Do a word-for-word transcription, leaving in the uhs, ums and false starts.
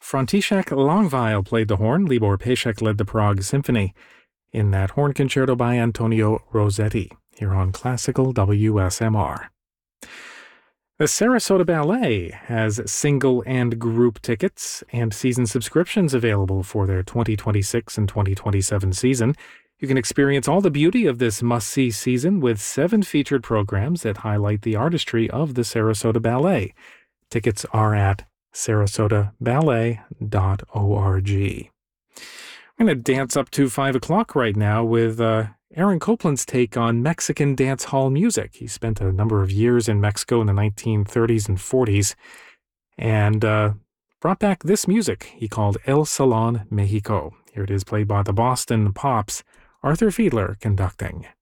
František Langweil played the horn. Libor Pešek led the Prague Symphony in that horn concerto by Antonio Rossetti here on Classical W S M R. The Sarasota Ballet has single and group tickets and season subscriptions available for their twenty twenty-six and twenty twenty-seven season. You can experience all the beauty of this must-see season with seven featured programs that highlight the artistry of the Sarasota Ballet. Tickets are at sarasota ballet dot org. I'm going to dance up to five o'clock right now with uh, Aaron Copland's take on Mexican dance hall music. He spent a number of years in Mexico in the nineteen thirties and forties and uh, brought back this music he called El Salón Mexico. Here it is, played by the Boston Pops, Arthur Fiedler conducting.